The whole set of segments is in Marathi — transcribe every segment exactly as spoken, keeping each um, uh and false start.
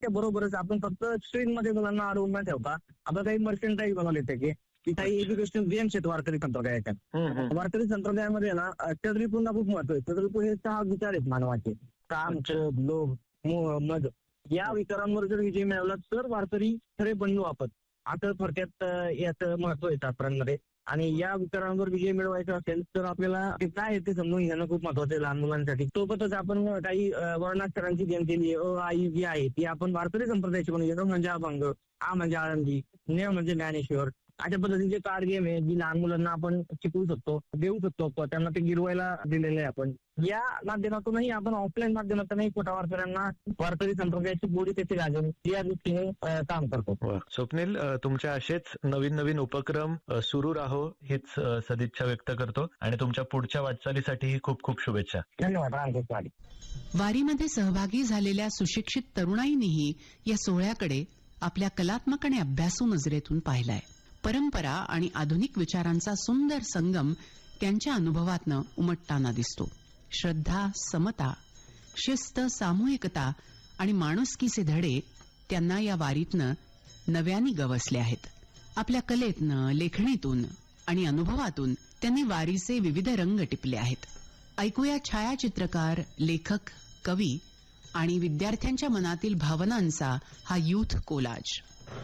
बरोबरच आपण फक्त स्क्रीनमध्ये मुलांना अडवून न ठेवता आपण काही मर्चंटाईज बनवले त्याचे की काही एज्युकेशनल गेम्स आहेत वारकरी संप्रदायाच्यात. वारकरी संप्रदायामध्ये ना चंद्रपूरला खूप महत्व आहे. चंद्रपूर हे सहा विचार आहेत मानवाचे, काम, क्रोध, लोभ, मोह, मद. या विचारांवर जर विजय मिळवला तर वारकरी खरे बनू आपण, आता थोडक्यात याचं महत्व आहे शास्त्रांमध्ये. आणि या विचारांवर विजय मिळवायचा असेल तर आपल्याला ते काय आहे ते समजून घेणं खूप महत्वाचं आहे लहान मुलांसाठी. सोबतच आपण काही वर्णाक्षरांची गेम केली, अ आई जी आहे ती आपण वारकरी संप्रदायाची बनवली. अ म्हणजे अभंग, आ म्हणजे आळंदी, ज्ञ म्हणजे ज्ञानेश्वर. अशा पद्धतीचे कार्ड गेम आहे जी लहान मुलांना आपण शिकवू शकतो, देऊ शकतो, त्यांना ते गिरवायला दिलेले आहे आपण. या माध्यमातूनही आपण ऑफलाईन माध्यमातूनही छोट्या वारकऱ्यांना वारकरी संप्रदायाची गोडी त्याची घालून या दृष्टीने काम करतो. स्वप्नील, तुमच्या असेच नवीन नवीन उपक्रम सुरू राहो हीच सदिच्छा व्यक्त करतो आणि तुमच्या पुढच्या वाटचालीसाठी खूप खूप शुभेच्छा. धन्यवाद. रामकृष्ण. वारीमध्ये सहभागी झालेल्या सुशिक्षित तरुणाईनेही या सोहळ्याकडे आपल्या कलात्मक आणि अभ्यासू नजरेतून पाहिलाय. परंपरा आणि आधुनिक विचारांचा सुंदर संगम त्यांच्या अनुभवातनं उमटताना दिसतो. श्रद्धा, समता, शिस्त, सामूहिकता आणि माणुसकीचे धडे त्यांना या वारीतनं नव्याने गवसले आहेत. आपल्या कलेतनं, लेखणीतून आणि अनुभवातून त्यांनी वारीचे विविध रंग टिपले आहेत. ऐकूया छायाचित्रकार, लेखक, कवी आणि विद्यार्थ्यांच्या मनातील भावनांचा हा यूथ कोलाज.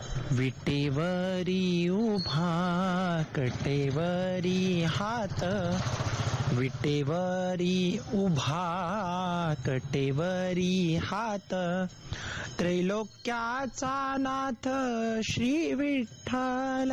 विटेवरी उभा कटेवरी हात, विटेवरी उभा कटेवरी हात, त्रैलोक्याचा नाथ श्री विठ्ठल.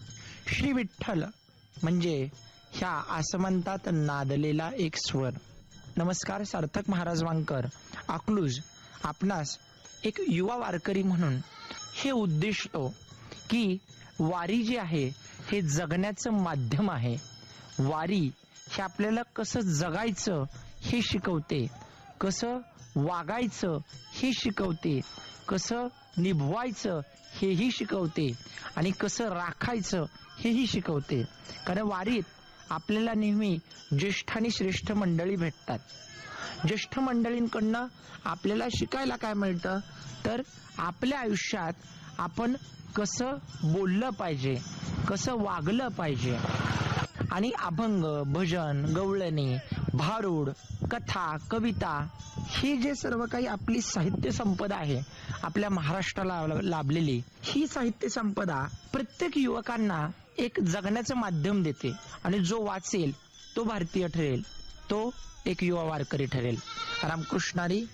श्री विठ्ठल म्हणजे ह्या आसमंतात नादलेला एक स्वर. नमस्कार, सार्थक महाराज वांकर, अकलूज. आपणास एक युवा वारकरी म्हणून हे उद्दिष्टो की वारी जी आहे हे जगण्याचं माध्यम आहे. वारी हे आपल्याला कसं जगायचं हे शिकवते, कसं वागायचं हे शिकवते, कसं निभवायचं हेही शिकवते आणि कसं राखायचं हेही शिकवते. कारण वारीत आपल्याला नेहमी ज्येष्ठ आणि श्रेष्ठ मंडळी भेटतात. ज्येष्ठ मंडळींकडनं आपल्याला शिकायला काय मिळतं तर आपल्या आयुष्यात आपण कसं बोललं पाहिजे, कसं वागलं पाहिजे. आणि अभंग, भजन, गवळणी, भारूड, कथा, कविता हे जे सर्व काही आपली साहित्य संपदा आहे आपल्या महाराष्ट्राला लाभलेली, ही साहित्य संपदा प्रत्येक युवकांना एक जगण्याचं माध्यम देते. आणि जो वाचेल तो भारतीय ठरेल, तो एक युवा वारकरी ठरेल. रामकृष्णारी.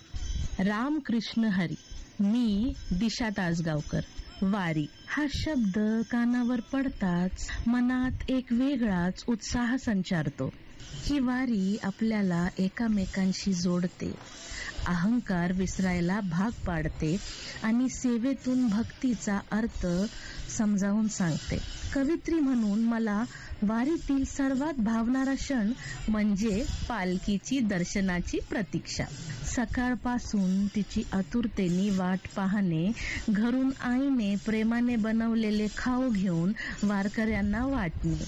रामकृष्ण हरी. मी दिशा तासगावकर. वारी हा शब्द कानावर पडताच मनात एक वेगळाच उत्साह संचारतो. ही वारी आपल्याला एकामेकांशी जोडते, अहंकार विसरायला भाग पाडते आणि सेवेतून भक्तीचा अर्थ समजावून सांगते. कवित्री म्हणून मला वारीतील सर्वात भावणारा क्षण म्हणजे पालखीची दर्शनाची प्रतीक्षा. सकाळपासून तिची आतुरतेने वाट पाहणे, घरून आईने प्रेमाने बनवलेले खाऊ घेऊन वारकऱ्यांना वाटणे,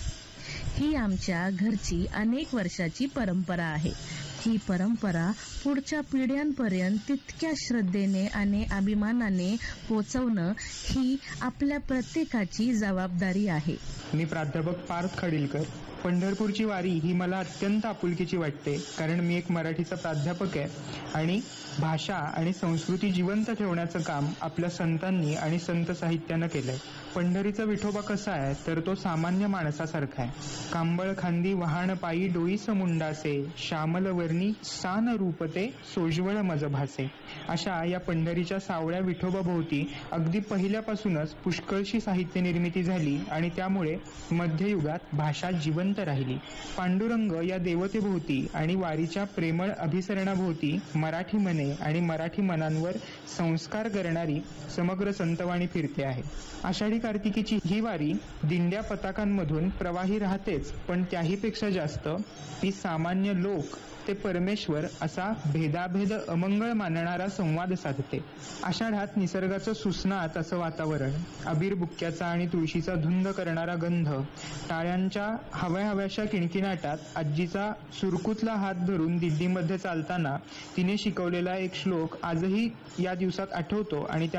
ही आमच्या घरची अनेक वर्षाची परंपरा आहे. ही परंपरा पुढच्या पिढ्यांपर्यंत तितक्या श्रद्धेने आणि अभिमानाने पोचवणं ही आपल्या प्रत्येकाची जबाबदारी आहे. मी प्राध्यापक पार्थ खडीलकर. पंढरपूरची वारी ही मला अत्यंत आपुलकीची वाटते, कारण मी एक मराठीचा प्राध्यापक आहे आणि भाषा आणि संस्कृती जिवंत ठेवण्याचं काम आपल्या संतांनी आणि संत साहित्यानं केलंय. पंढरीचा विठोबा कसा आहे तर तो सामान्य माणसासारखा आहे. कांबळ खांदी वहाण पायी डोईस मुंडासे, श्यामल वर्णी सान रूपते सोज्वळ मज भासे. अशा या पंढरीच्या सावळ्या विठोबा भोवती अगदी पहिल्यापासूनच पुष्कळशी साहित्य निर्मिती झाली आणि त्यामुळे मध्ययुगात भाषा जिवंत राहिली. पांडुरंग या देवतेभोवती आणि वारीच्या प्रेमळ अभिसरणाभोवती मराठी मने आणि मराठी मनांवर संस्कार करणारी समग्र संतवाणी फिरते आहे. आषाढी कार्तिकीची ही वारी दिंड्या पताकांमधून प्रवाही राहतेच, पण त्याहीपेक्षा जास्त ती सामान्य लोक ते परमेश्वर असा भेदाभेद अमंगळ मानणारा संवाद साधते. आषाढात निसर्गाचं सुस्नात असं वातावरण, अबीर बुक्क्याचा आणि तुळशीचा धुंद करणारा गंध, टाळ्यांच्या हव्या हव्याशा किणकिणाटात आजीचा सुरकुतला हात धरून दिंडीमध्ये चालताना तिने शिकवलेला एक श्लोक आजही या दिवसात आठवतो आणि